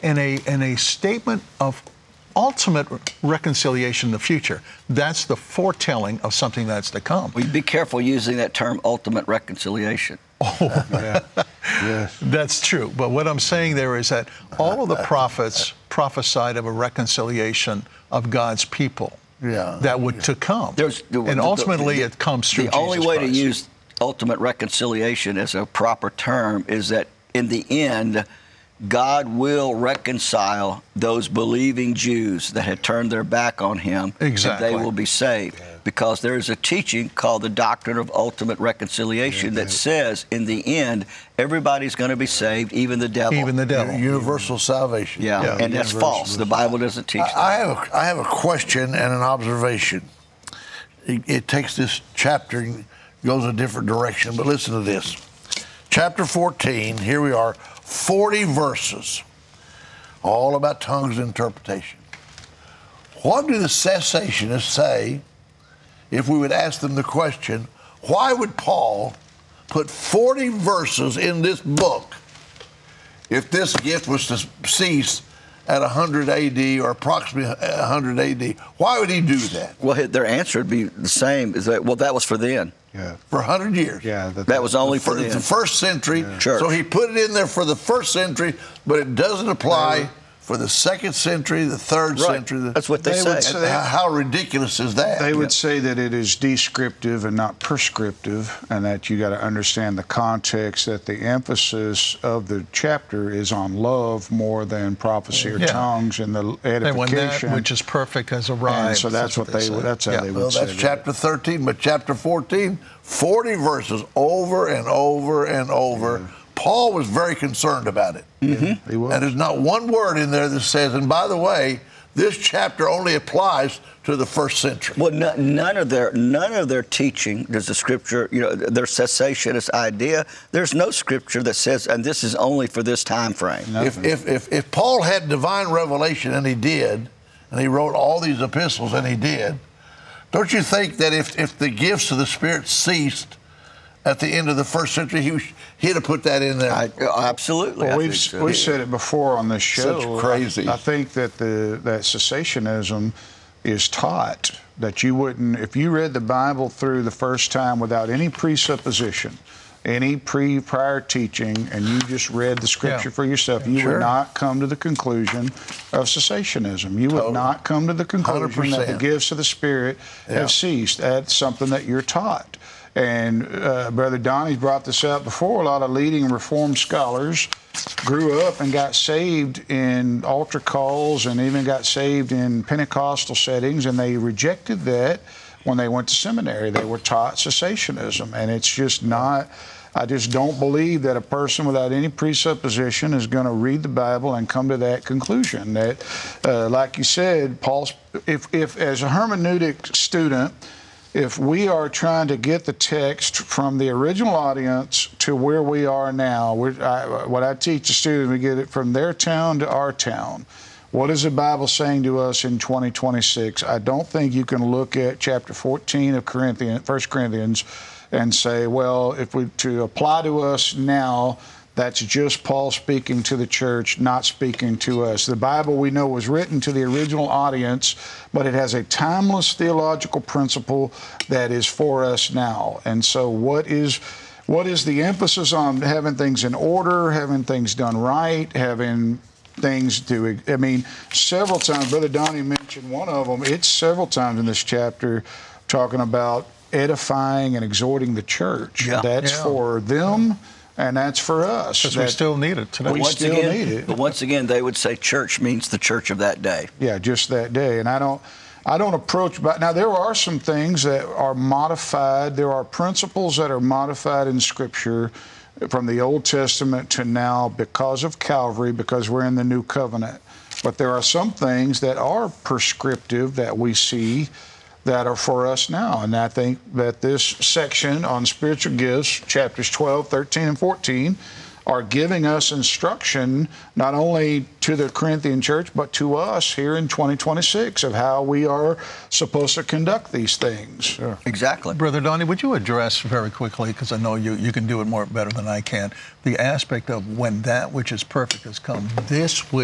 in a statement of ultimate reconciliation in the future. That's the foretelling of something that's to come. Well, be careful using that term, ultimate reconciliation. Oh, Yeah. Yes. that's true. But what I'm saying there is that all of the prophets prophesied of a reconciliation of God's people that would to come. And ultimately it comes through Jesus Christ. The only way to use ultimate reconciliation as a proper term is that in the end, God will reconcile those believing Jews that had turned their back on him. Exactly. And they will be saved. Because there is a teaching called the doctrine of ultimate reconciliation that says, in the end, everybody's going to be saved, even the devil. Even the devil. Universal salvation. Yeah, and that's false. The Bible doesn't teach that. I have a question and an observation. It takes this chapter and goes a different direction, but listen to this. Chapter 14, here we are, 40 verses, all about tongues and interpretation. What do the cessationists say if we would ask them the question, why would Paul put 40 verses in this book if this gift was to cease at 100 AD or approximately 100 AD? Why would he do that? Well, their answer would be the same, is that, well, that was for then. Yeah. For 100 years. Yeah, that was only for the first century. Yeah. Church. So he put it in there for the first century, but it doesn't apply for the second century, the third century. That's what they say. How ridiculous is that? They would say that it is descriptive and not prescriptive, and that you got to understand the context, that the emphasis of the chapter is on love more than prophecy or tongues and the edification. And when that which is perfect has arrived. And so that's what they would. That's how they would say. That's chapter 13, but chapter 14, 40 verses over and over and over. Yeah. Paul was very concerned about it. Mm-hmm. He was. And there's not one word in there that says, and by the way, this chapter only applies to the first century. Well, none of their teaching, does the scripture, their cessationist idea, there's no scripture that says, and this is only for this time frame. If Paul had divine revelation, and he did, and he wrote all these epistles, and he did, don't you think that if the gifts of the Spirit ceased at the end of the first century, he'd have put that in there? Absolutely. Well, we've said it before on this show. Such crazy. I think that that cessationism is taught, that you wouldn't, if you read the Bible through the first time without any presupposition, any prior teaching, and you just read the scripture for yourself, you would not come to the conclusion of cessationism. You would not come to the conclusion 100%. that the gifts of the Spirit have ceased. That's something that you're taught. And Brother Donnie's brought this up before. A lot of leading Reformed scholars grew up and got saved in altar calls and even got saved in Pentecostal settings, and they rejected that when they went to seminary. They were taught cessationism, and it's just not. I just don't believe that a person without any presupposition is going to read the Bible and come to that conclusion. That, like you said, Paul, if as a hermeneutic student, if we are trying to get the text from the original audience to where we are now, what I teach the students, we get it from their town to our town. What is the Bible saying to us in 2026? I don't think you can look at chapter 14 of 1 Corinthians and say, well, to apply to us now, that's just Paul speaking to the church, not speaking to us. The Bible, we know, was written to the original audience, but it has a timeless theological principle that is for us now. And so what is the emphasis on having things in order, having things done right, having things to, several times, Brother Donnie mentioned one of them. It's several times in this chapter talking about edifying and exhorting the church. That's for them. And that's for us. Because we still need it today. We still need it. But once again, they would say church means the church of that day. Yeah, just that day. And I don't approach, but now there are some things that are modified. There are principles that are modified in Scripture from the Old Testament to now because of Calvary, because we're in the New Covenant. But there are some things that are prescriptive that we see that are for us now. And I think that this section on spiritual gifts, chapters 12, 13, and 14, are giving us instruction not only to the Corinthian church, but to us here in 2026 of how we are supposed to conduct these things. Sure. Exactly. Brother Donnie, would you address very quickly, because I know you can do it better than I can, the aspect of when that which is perfect has come, this would